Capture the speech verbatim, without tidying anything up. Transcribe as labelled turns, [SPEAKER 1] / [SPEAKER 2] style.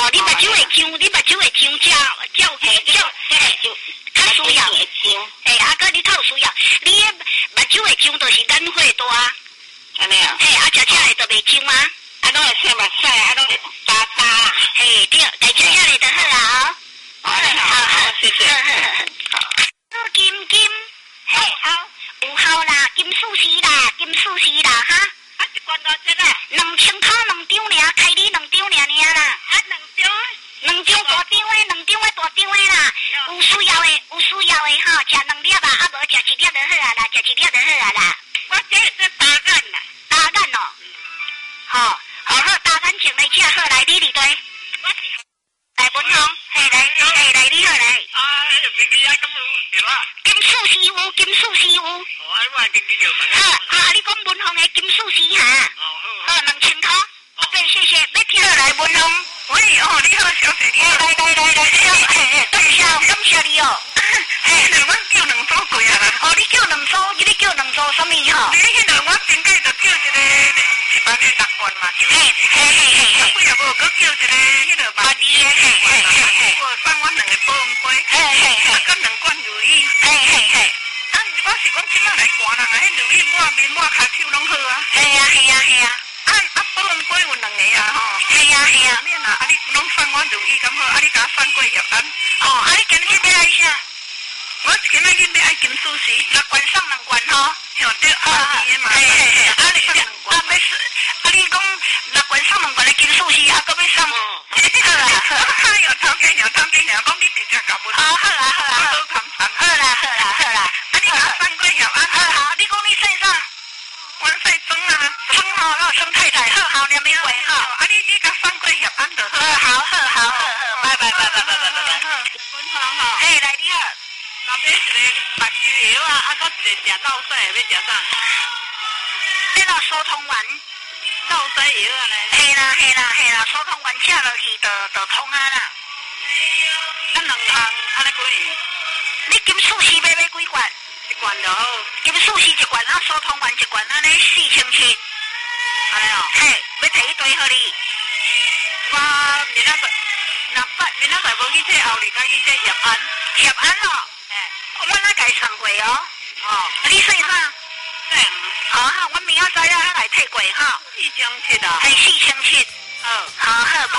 [SPEAKER 1] 哦，你目睭会呛，你目睭会呛，照照照，嘿，较需要。嘿，啊哥，你较有需要，你目睭会呛，就是眼火大。
[SPEAKER 2] 安尼啊？
[SPEAKER 1] 嘿，啊食食的就袂呛啊。
[SPEAKER 2] 啊，拢会洗目屎，啊，拢会渣渣。
[SPEAKER 1] 嘿，对，该食食的就好啊。
[SPEAKER 2] 好，好好，谢谢。
[SPEAKER 1] 金金，嘿，好，有效啦，金属丝啦，金属丝啦，哈。
[SPEAKER 2] 啊，一罐多少啊？
[SPEAKER 1] 两千块两张尔，开你两张尔尔啦。
[SPEAKER 2] 啊，两张。
[SPEAKER 1] 两张大张的，两张的大张的啦。有需要的，有需要的吼，食两粒啊，啊无食一粒就好啊啦，食一粒就好啊啦。
[SPEAKER 2] 我这是打眼啦，
[SPEAKER 1] 打眼哦。吼，好好打眼睛来吃好来，你里对。
[SPEAKER 2] 我是。
[SPEAKER 1] 来文宏，嘿来，嘿来你好来。
[SPEAKER 2] 啊，飞机啊，咁有对啊？
[SPEAKER 1] 金属丝有，金属丝有。
[SPEAKER 2] 哦，我飞机有问
[SPEAKER 1] 好，啊，你讲文宏的金属丝哈？
[SPEAKER 2] 哦好。
[SPEAKER 1] 好，两千块。对，谢谢。要听来文宏。
[SPEAKER 2] 喂，哦，你好，小姐，你好。
[SPEAKER 1] 来来来来，嘿嘿，感谢感谢你哦。
[SPEAKER 2] 嘿，两我叫两组贵啊啦。
[SPEAKER 1] 哦，你叫两组，你叫两组什么吼？
[SPEAKER 2] 你迄两我顶解就叫一个一万的六罐嘛，
[SPEAKER 1] 嘿嘿嘿嘿嘿。
[SPEAKER 2] 几啊无，佮叫一个迄个万二的，嘿嘿嘿嘿。我送我两个保温杯，
[SPEAKER 1] 嘿嘿嘿，
[SPEAKER 2] 啊，佮两罐如意，
[SPEAKER 1] 嘿嘿嘿。
[SPEAKER 2] 啊，我是讲即摆来寒人啊，迄如意抹面抹骹手拢好啊。
[SPEAKER 1] 嘿呀嘿呀嘿呀。
[SPEAKER 2] 啊啊，保温杯有两个啊吼。
[SPEAKER 1] 嘿呀嘿呀。
[SPEAKER 2] 免啦，啊你拢送我如意咁好，啊你甲我送过叶安。
[SPEAKER 1] 哦，啊你今日要来啥？
[SPEAKER 2] 我今仔日要爱金属丝，
[SPEAKER 1] 六罐送两罐吼。
[SPEAKER 2] 吓对，啊的嘛。
[SPEAKER 1] 嘿嘿嘿，啊你
[SPEAKER 2] 送两罐。
[SPEAKER 1] 啊要是，啊你讲六罐送两罐的金属丝，啊搁要送。好啦好。
[SPEAKER 2] 哎呦，头家娘，头家娘，讲你直接甲阮。
[SPEAKER 1] 哦好啦好啦。
[SPEAKER 2] 我都谈谈。
[SPEAKER 1] 好啦好啦好啦。
[SPEAKER 2] 啊你甲我送过叶安。
[SPEAKER 1] 好好，你讲你姓啥？
[SPEAKER 2] 我姓曾啊。
[SPEAKER 1] 曾吼，那曾太太，好好念名话吼。
[SPEAKER 2] 啊你你甲送过叶安就好。
[SPEAKER 1] 好好好好好，拜拜拜拜拜拜拜拜。
[SPEAKER 2] 文芳吼。
[SPEAKER 1] 嘿，来你好。
[SPEAKER 2] 那买一个目睭药啊，啊，搁一个食落屎的，要食啥？
[SPEAKER 1] 这个疏通丸，
[SPEAKER 2] 落屎药啊咧。
[SPEAKER 1] 嘿啦嘿啦嘿啦，疏通丸吃落去就就通啊啦。
[SPEAKER 2] 啊，两项安尼几年？
[SPEAKER 1] 你金属丝买买几罐？
[SPEAKER 2] 一罐就好。
[SPEAKER 1] 金属丝一罐，啊，疏通丸一罐，安尼四千七。
[SPEAKER 2] 安尼哦。
[SPEAKER 1] 嘿，要摕一堆互你。
[SPEAKER 2] 我明仔载，若捌明仔载无去这后日，甲去这协安。
[SPEAKER 1] 协安哦。我哪甲伊送过哦。
[SPEAKER 2] 哦。
[SPEAKER 1] 你姓啥？
[SPEAKER 2] 姓。
[SPEAKER 1] 好好，我明仔载啊来退过吼。
[SPEAKER 2] 四千七啊。
[SPEAKER 1] 嘿，四千七。
[SPEAKER 2] 好。
[SPEAKER 1] 好好。